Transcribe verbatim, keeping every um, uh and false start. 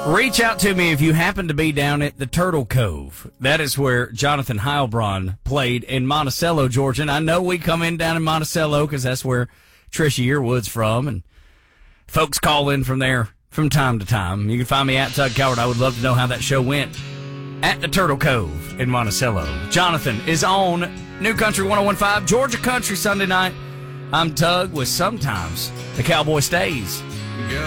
Reach out to me if you happen to be down at the Turtle Cove. That is where Jonathan Heilbronn played in Monticello, Georgia. And I know we come in down in Monticello because that's where Trisha Yearwood's from. And folks call in from there from time to time. You can find me at Tug Coward. I would love to know how that show went at the Turtle Cove in Monticello. Jonathan is on New Country one oh one point five, Georgia Country Sunday night. I'm Tug with Sometimes the Cowboy Stays.